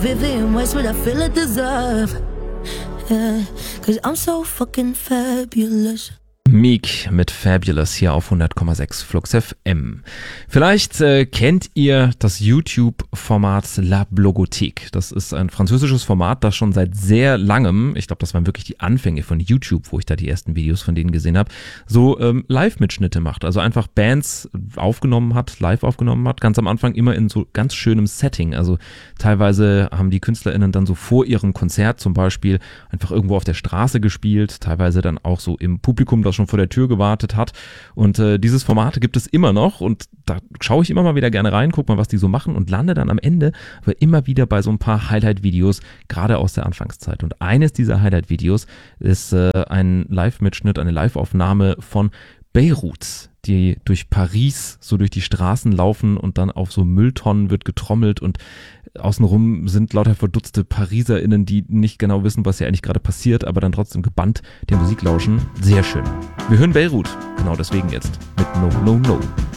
Vivian Westwood, I feel I deserve. Yeah, 'cause I'm so fucking fabulous. Meek mit Fabulous hier auf 100,6 Flux FM. Vielleicht kennt ihr das YouTube-Format La Blogothèque. Das ist ein französisches Format, das schon seit sehr langem, ich glaube, das waren wirklich die Anfänge von YouTube, wo ich da die ersten Videos von denen gesehen habe, so Live-Mitschnitte macht. Also einfach Bands live aufgenommen hat, ganz am Anfang immer in so ganz schönem Setting. Also teilweise haben die KünstlerInnen dann so vor ihrem Konzert zum Beispiel einfach irgendwo auf der Straße gespielt, teilweise dann auch so im Publikum, das schon vor der Tür gewartet hat. Und dieses Format gibt es immer noch und da schaue ich immer mal wieder gerne rein, gucke mal, was die so machen und lande dann am Ende aber immer wieder bei so ein paar Highlight-Videos, gerade aus der Anfangszeit. Und eines dieser Highlight-Videos ist ein Live-Mitschnitt, eine Live-Aufnahme von Beirut, die durch Paris so durch die Straßen laufen und dann auf so Mülltonnen wird getrommelt und außenrum sind lauter verdutzte PariserInnen, die nicht genau wissen, was hier eigentlich gerade passiert, aber dann trotzdem gebannt der Musik lauschen. Sehr schön. Wir hören Beirut, genau deswegen jetzt mit No No No.